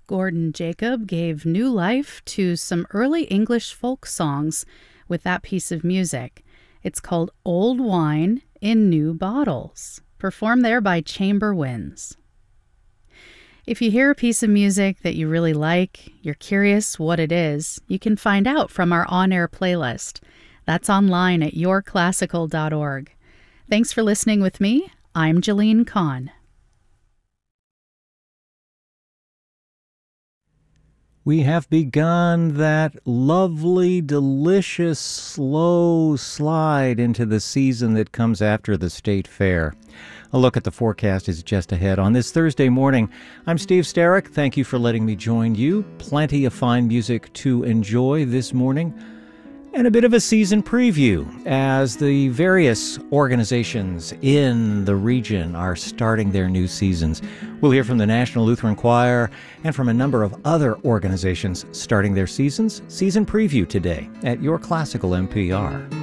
Gordon Jacob gave new life to some early English folk songs with that piece of music. It's called Old Wine in New Bottles, performed there by Chamber Winds. If you hear a piece of music that you really like, you're curious what it is, you can find out from our on-air playlist. That's online at yourclassical.org. Thanks for listening with me. I'm Jeline Kahn. We have begun that lovely, delicious, slow slide into the season that comes after the State Fair. A look at the forecast is just ahead. On this Thursday morning, I'm Steve Sterrick. Thank you for letting me join you. Plenty of fine music to enjoy this morning. And a bit of a season preview as the various organizations in the region are starting their new seasons. We'll hear from the National Lutheran Choir and from a number of other organizations starting their seasons. Season preview today at Your Classical NPR.